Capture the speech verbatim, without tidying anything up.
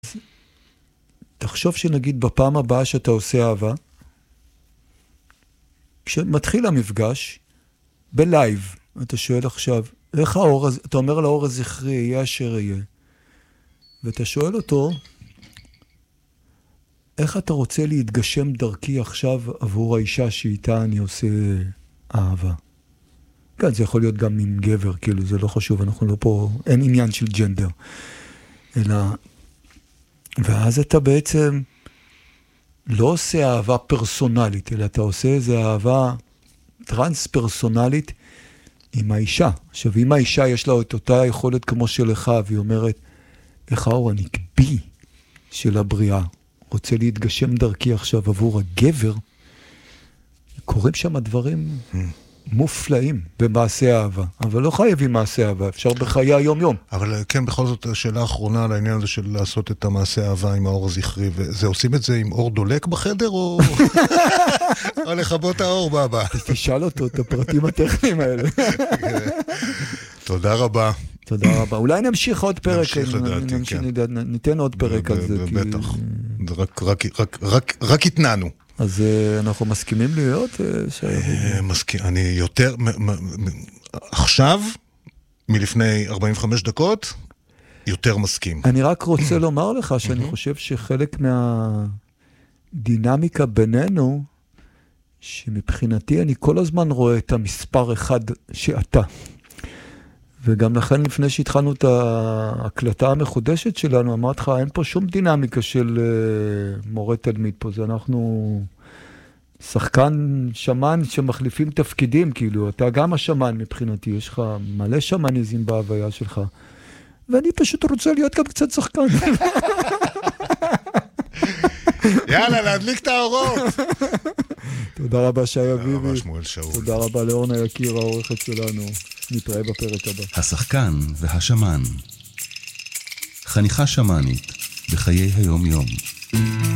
תחשוב שנגיד בפעם הבאה שאתה עושה אהבה, כשמתחיל המפגש, בלייב, אתה שואל עכשיו, איך האור הזה, אתה אומר לאור הזכרי, יהיה אשר יהיה. ואתה שואל אותו, איך אתה רוצה להתגשם דרכי עכשיו עבור האישה שאיתה אני עושה אהבה? כן, זה יכול להיות גם עם גבר, כאילו, זה לא חשוב, אנחנו לא פה, אין עניין של ג'נדר. אלא, ואז אתה בעצם לא עושה אהבה פרסונלית, אלא אתה עושה איזו אהבה טרנס-פרסונלית עם האישה. עכשיו, אם האישה יש לה את אותה יכולת כמו שלך, והיא אומרת, איך האור הנקבי של הבריאה רוצה להתגשם דרכי עכשיו עבור הגבר, קוראים שם דברים מופלאים במעשה אהבה. אבל לא חייבים מעשה אהבה, אפשר בחיי היום-יום. אבל כן, בכל זאת, השאלה האחרונה על העניין הזה של לעשות את המעשה אהבה עם האור הזכרי, וזה עושים את זה עם אור דולק בחדר, או או לכבות האור בבא? תשאל אותו את הפרטים הטכניים האלה. תודה רבה. תודה רבה. אולי נמשיך עוד פרק. נמשיך לדעתי, כן. ניתן עוד פרק על זה. בטח. רק התנענו. אז אנחנו מסכימים להיות? מסכים. אני יותר... עכשיו, מלפני ארבעים וחמש דקות, יותר מסכים. אני רק רוצה לומר לך שאני חושב שחלק מהדינמיקה בינינו, שמבחינתי אני כל הזמן רואה את המספר אחד שאתה. וגם לכן לפני שהתחלנו את ההקלטה המחודשת שלנו, אמרתי לך, אין פה שום דינמיקה של uh, מורה תלמיד פה, זה אנחנו שחקן שמן שמחליפים תפקידים, כאילו, אתה גם השמן מבחינתי, יש לך מלא שמניזם בהוויה שלך, ואני פשוט רוצה להיות גם קצת שחקן. יאללה, להדליק את האורות. תודה רבה שי אביבי. תודה רבה שמואל שאול. תודה רבה לאורנה יקיר, העורכת שלנו. נתראה בפרק הבא. השחקן והשמן. חניכה שמנית בחיי היום יום.